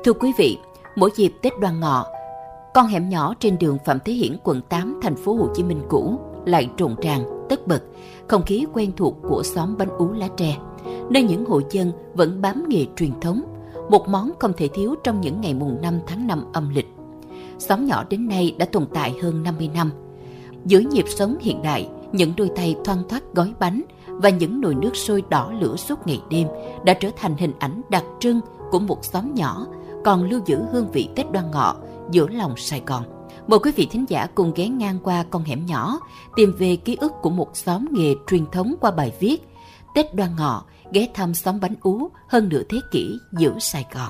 Thưa quý vị, mỗi dịp Tết Đoan Ngọ, con hẻm nhỏ trên đường Phạm Thế Hiển, quận 8, thành phố Hồ Chí Minh cũ lại rộn ràng, tất bật, không khí quen thuộc của xóm bánh ú lá tre, nơi những hộ dân vẫn bám nghề truyền thống, một món không thể thiếu trong những ngày mùng 5 tháng 5 âm lịch. Xóm nhỏ đến nay đã tồn tại hơn 50 năm. Giữa nhịp sống hiện đại, những đôi tay thoăn thoắt gói bánh và những nồi nước sôi đỏ lửa suốt ngày đêm đã trở thành hình ảnh đặc trưng của một xóm nhỏ còn lưu giữ hương vị Tết Đoan Ngọ giữa lòng Sài Gòn. Mời quý vị thính giả cùng ghé ngang qua con hẻm nhỏ, tìm về ký ức của một xóm nghề truyền thống qua bài viết Tết Đoan Ngọ, ghé thăm xóm bánh ú hơn nửa thế kỷ giữa Sài Gòn.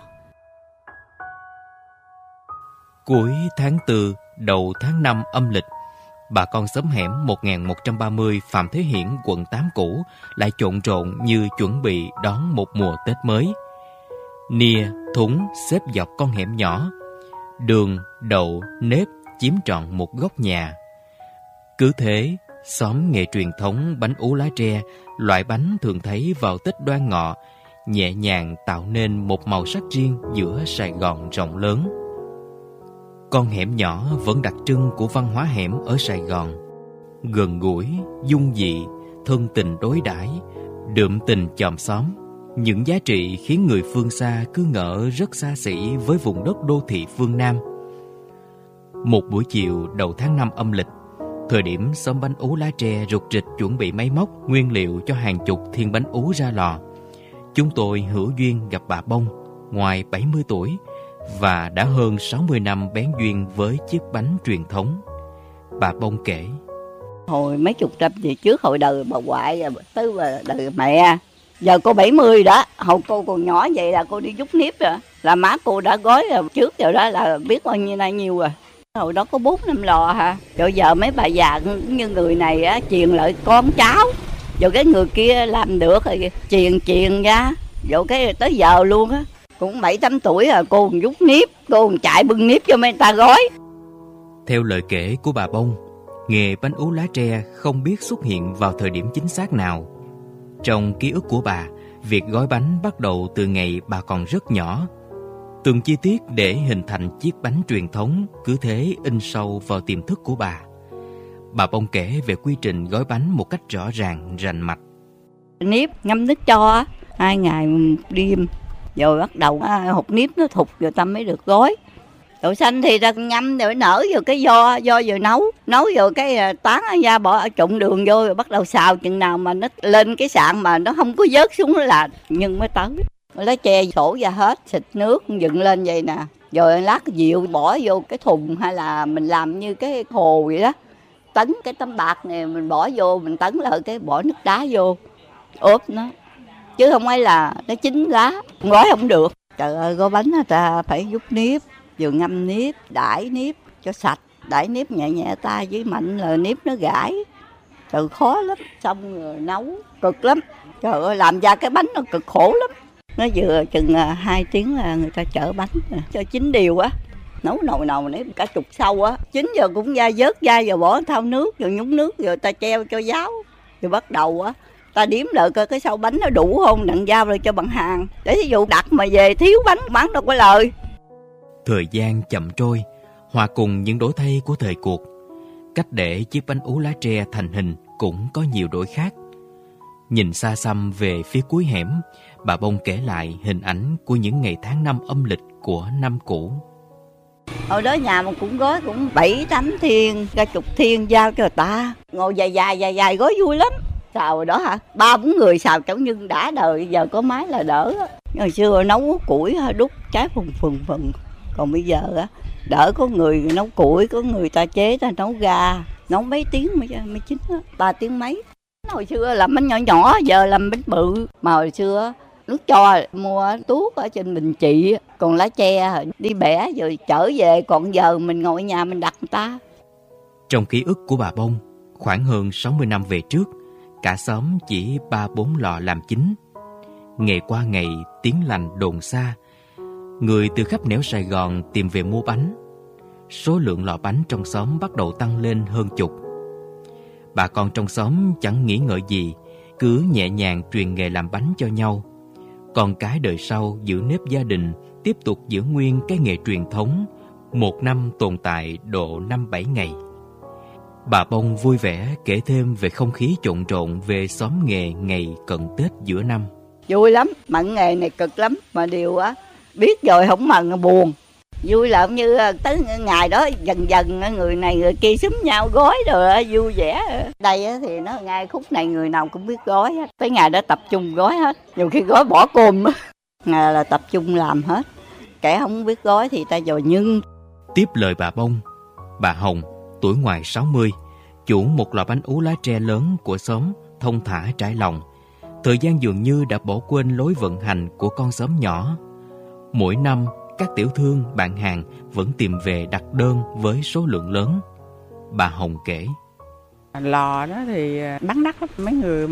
Cuối tháng 4, đầu tháng 5 âm lịch, bà con xóm hẻm 1130 Phạm Thế Hiển, quận 8 cũ lại trộn rộn như chuẩn bị đón một mùa Tết mới. Nia, thúng xếp dọc con hẻm nhỏ, đường, đậu, nếp chiếm trọn một góc nhà. Cứ thế, xóm nghề truyền thống bánh ú lá tre, loại bánh thường thấy vào Tết Đoan Ngọ, nhẹ nhàng tạo nên một màu sắc riêng giữa Sài Gòn rộng lớn. Con hẻm nhỏ vẫn đặc trưng của văn hóa hẻm ở Sài Gòn. Gần gũi, dung dị, thân tình đối đãi, đượm tình chòm xóm. Những giá trị khiến người phương xa cứ ngỡ rất xa xỉ với vùng đất đô thị phương Nam. Một buổi chiều đầu tháng 5 âm lịch, thời điểm xóm bánh ú lá tre rục rịch chuẩn bị máy móc, nguyên liệu cho hàng chục thiên bánh ú ra lò, chúng tôi hữu duyên gặp bà Bông, ngoài 70 tuổi, và đã hơn 60 năm bén duyên với chiếc bánh truyền thống. Bà Bông kể: Hồi mấy chục năm về trước, hồi đời bà ngoại tới đời mẹ, giờ cô 70 đó, hồi cô còn nhỏ vậy là cô đi giúp nếp rồi, là má cô đã gói rồi, trước rồi đó là biết bao nhiêu nay nhiêu rồi. Hồi đó có 4-5 lò hả, rồi giờ mấy bà già như người này á, truyền lại con cháu, rồi cái người kia làm được rồi truyền ra, rồi cái tới giờ luôn á. Cũng 7-8 tuổi rồi, cô còn giúp nếp, cô còn chạy bưng nếp cho mấy ta gói. Theo lời kể của bà Bông, nghề bánh ú lá tre không biết xuất hiện vào thời điểm chính xác nào. Trong ký ức của bà, việc gói bánh bắt đầu từ ngày bà còn rất nhỏ. Từng chi tiết để hình thành chiếc bánh truyền thống cứ thế in sâu vào tiềm thức của bà. Bà Bông kể về quy trình gói bánh một cách rõ ràng, rành mạch. Nếp ngâm nước cho 2 ngày đêm, rồi bắt đầu hột nếp nó thục rồi ta mới được gói. Đậu xanh thì ta ngâm rồi nở vô cái do rồi nấu vô cái tán ra, bỏ trụng đường vô rồi bắt đầu xào, chừng nào mà nó lên cái sạn mà nó không có vớt xuống là nhưng mới tới. Lá tre sổ ra hết, xịt nước dựng lên vậy nè, rồi lát rượu bỏ vô cái thùng, hay là mình làm như cái hồ vậy đó, tấn cái tấm bạc này mình bỏ vô, mình tấn lại cái bỏ nước đá vô ốp nó, chứ không phải là nó chín lá gói không được. Trời ơi, gói bánh người ta phải giúp nếp, vừa ngâm nếp, đãi nếp cho sạch, đãi nếp nhẹ nhẹ tay với mạnh là nếp nó gãi. Trời, khó lắm, xong rồi nấu cực lắm. Trời ơi, làm ra cái bánh nó cực khổ lắm. Nó vừa chừng 2 tiếng là người ta chở bánh cho chín đều á, nấu nồi nếp cả chục sâu á, 9 giờ cũng ra vớt ra rồi bỏ thau nước rồi nhúng nước rồi ta treo cho ráo, rồi bắt đầu á ta đếm lại coi cái sâu bánh nó đủ không, đặng giao rồi cho bạn hàng, để ví dụ đặt mà về thiếu bánh bán đâu có lời. Thời gian chậm trôi, hòa cùng những đổi thay của thời cuộc, cách để chiếc bánh ú lá tre thành hình cũng có nhiều đổi khác. Nhìn xa xăm về phía cuối hẻm, bà Bông kể lại hình ảnh của những ngày tháng 5 âm lịch của năm cũ. Hồi đó nhà mình cũng gói cũng 7-8 thiên, cả chục thiên giao cho người ta, ngồi dài gói vui lắm. Xào rồi đó hả, 3-4 người xào chẳng nhưng đã đời, giờ có máy là đỡ. Hồi xưa nấu củi đút cháy phừng, còn bây giờ á đỡ, có người nấu củi, có người ta chế ta nấu ga, nấu mấy tiếng mới chín á, 3 tiếng mấy. Hồi xưa làm bánh nhỏ, giờ làm bánh bự. Mà hồi xưa nước cho mua tuốt ở trên Bình Trị, còn lá tre đi bẻ rồi trở về, còn giờ mình ngồi ở nhà mình đặt người ta. Trong ký ức của bà Bông, khoảng hơn 60 năm về trước, cả xóm chỉ 3-4 lò làm chính. Ngày qua ngày, tiếng lành đồn xa, người từ khắp nẻo Sài Gòn tìm về mua bánh. Số lượng lò bánh trong xóm bắt đầu tăng lên hơn chục. Bà con trong xóm chẳng nghĩ ngợi gì, cứ nhẹ nhàng truyền nghề làm bánh cho nhau. con cái đời sau giữ nếp gia đình, tiếp tục giữ nguyên cái nghề truyền thống. Một năm tồn tại độ 5-7 ngày. Bà Bông vui vẻ kể thêm về không khí trộn rộn về xóm nghề ngày cận Tết giữa năm. Vui lắm, mận nghề này cực lắm, mà điều á biết rồi không mận buồn. Vui là cũng như tới ngày đó dần dần người này người kia xúm nhau gói rồi vui vẻ. Đây thì nó ngay khúc này người nào cũng biết gói hết. Tới ngày đó tập trung gói hết, nhiều khi gói bỏ cơm ngày là tập trung làm hết. Kẻ không biết gói thì ta dò nhưng. Tiếp lời bà Bông, bà Hồng, tuổi ngoài 60, chủ một lò bánh ú lá tre lớn của xóm, thông thả trải lòng. Thời gian dường như đã bỏ quên lối vận hành của con xóm nhỏ. Mỗi năm, các tiểu thương, bạn hàng vẫn tìm về đặt đơn với số lượng lớn. Bà Hồng kể. Lò đó thì bán đắt lắm, mấy người